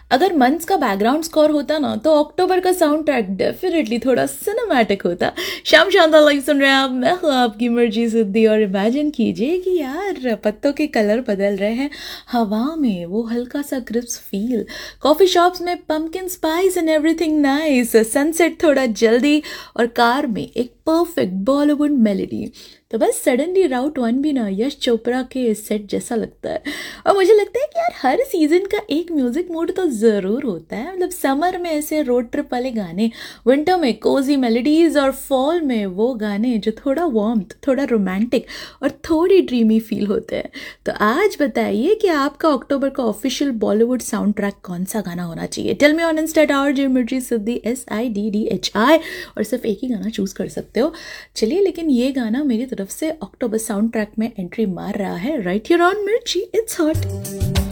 अगर मंथ्स का background score होता ना तो अक्टूबर का साउंड ट्रैक डेफिनेटली थोड़ा सिनेमैटिक होता। शाम शानदार लाइव सुन रहे हैं आप, मैं हूँ आपकी मर्जी सिद्धि। और इमेजिन कीजिए कि यार पत्तों के कलर बदल रहे हैं, हवा में वो हल्का सा क्रिस्प फील, कॉफी शॉप्स में pumpkin spice and everything nice, sunset थोड़ा जल्दी और कार में एक परफेक्ट बॉलीवुड मेलोडी। तो बस सडनली राउट वन भी ना यश चोपड़ा के सेट जैसा लगता है। और मुझे लगता है कि यार हर सीजन का एक म्यूजिक मूड तो ज़रूर होता है। मतलब समर में ऐसे रोड ट्रिप वाले गाने, विंटर में कोजी मेलोडीज और फॉल में वो गाने जो थोड़ा वार्मथ, थोड़ा रोमांटिक और थोड़ी ड्रीमी फील होते हैं। तो आज बताइए कि आपका अक्टूबर का ऑफिशियल बॉलीवुड साउंड ट्रैक कौन सा गाना होना चाहिए। Tell me on Insta @RJ Siddhi SIDDHI, और सिर्फ एक ही गाना चूज कर सकते हो। चलिए, लेकिन ये गाना मेरी तरफ से अक्टूबर साउंड ट्रैक में एंट्री मार रहा है। राइट हियर ऑन मिर्ची, इट्स हॉट।